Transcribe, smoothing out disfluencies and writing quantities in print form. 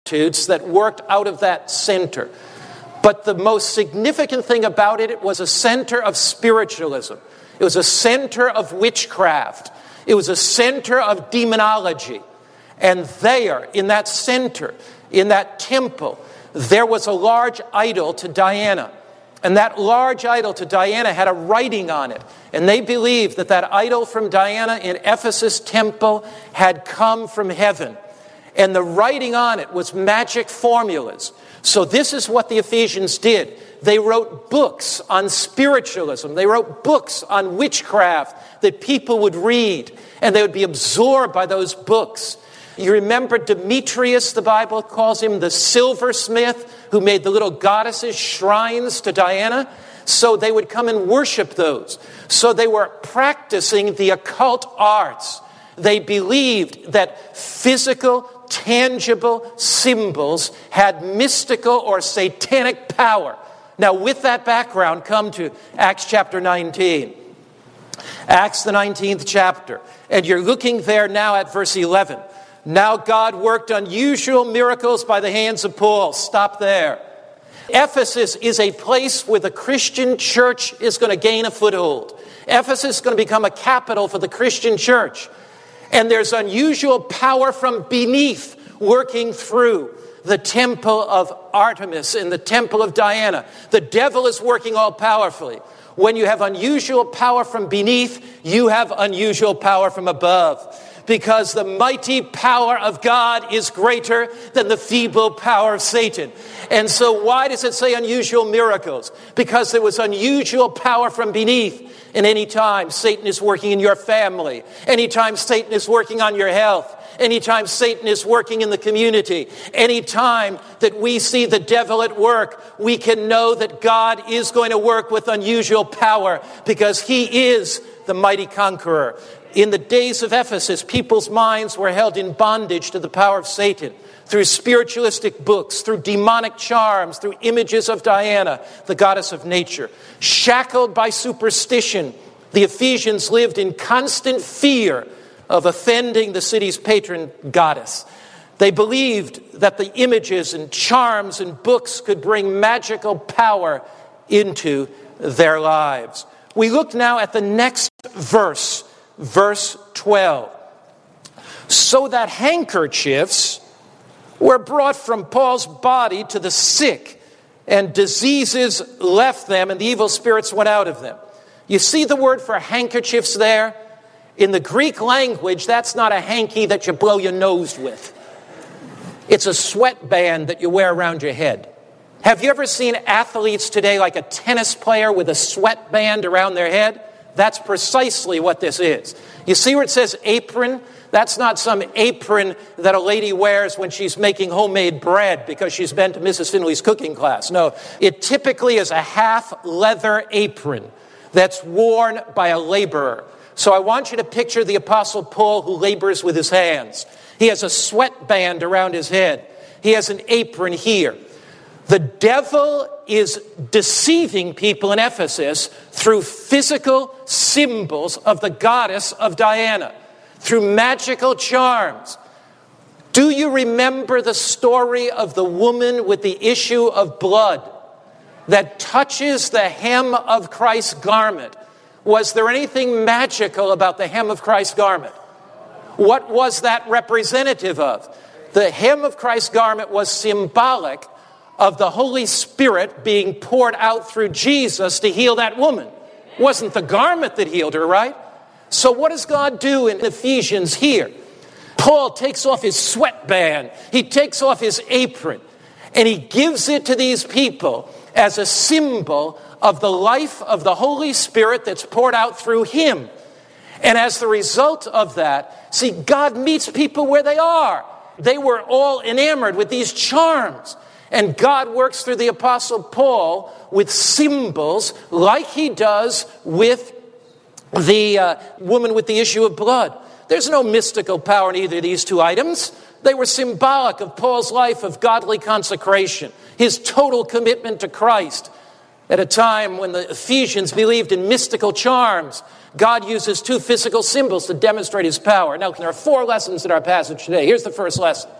attitudes that worked out of that center. But the most significant thing about it, it was a center of spiritualism. It was a center of witchcraft. It was a center of demonology. And there, in that center, in that temple, there was a large idol to Diana. And that large idol to Diana had a writing on it. And they believed that that idol from Diana in Ephesus temple had come from heaven. And the writing on it was magic formulas. So this is what the Ephesians did. They wrote books on spiritualism. They wrote books on witchcraft that people would read. And they would be absorbed by those books. You remember Demetrius, the Bible calls him the silversmith, who made the little goddesses shrines to Diana. So they would come and worship those. So they were practicing the occult arts. They believed that physical, tangible symbols had mystical or satanic power. Now, with that background, come to Acts chapter 19. Acts the 19th chapter. And you're looking there now at verse 11. Now God worked unusual miracles by the hands of Paul. Stop there. Ephesus is a place where the Christian church is going to gain a foothold. Ephesus is going to become a capital for the Christian church. And there's unusual power from beneath working through the temple of Artemis and the temple of Diana. The devil is working all powerfully. When you have unusual power from beneath, you have unusual power from above. Because the mighty power of God is greater than the feeble power of Satan. And so why does it say unusual miracles? Because there was unusual power from beneath. And anytime Satan is working in your family, anytime Satan is working on your health, anytime Satan is working in the community, anytime that we see the devil at work, we can know that God is going to work with unusual power because he is the mighty conqueror. In the days of Ephesus, people's minds were held in bondage to the power of Satan through spiritualistic books, through demonic charms, through images of Diana, the goddess of nature. Shackled by superstition, the Ephesians lived in constant fear of offending the city's patron goddess. They believed that the images and charms and books could bring magical power into their lives. We look now at the next verse. Verse 12. So that handkerchiefs were brought from Paul's body to the sick, and diseases left them, and the evil spirits went out of them. You see the word for handkerchiefs there? In the Greek language, that's not a hanky that you blow your nose with. It's a sweatband that you wear around your head. Have you ever seen athletes today, like a tennis player with a sweatband around their head? That's precisely what this is. You see where it says apron? That's not some apron that a lady wears when she's making homemade bread because she's been to Mrs. Finley's cooking class. No, it typically is a half leather apron that's worn by a laborer. So I want you to picture the Apostle Paul who labors with his hands. He has a sweatband around his head. He has an apron here. The devil is deceiving people in Ephesus through physical symbols of the goddess of Diana, through magical charms. Do you remember the story of the woman with the issue of blood that touches the hem of Christ's garment? Was there anything magical about the hem of Christ's garment? What was that representative of? The hem of Christ's garment was symbolic of the Holy Spirit being poured out through Jesus to heal that woman. It wasn't the garment that healed her, right? So what does God do in Ephesians here? Paul takes off his sweatband. He takes off his apron. And he gives it to these people as a symbol of the life of the Holy Spirit that's poured out through him. And as the result of that, see, God meets people where they are. They were all enamored with these charms. And God works through the Apostle Paul with symbols like he does with the woman with the issue of blood. There's no mystical power in either of these two items. They were symbolic of Paul's life of godly consecration, his total commitment to Christ. At a time when the Ephesians believed in mystical charms, God uses two physical symbols to demonstrate his power. Now, there are 4 lessons in our passage today. Here's the first lesson.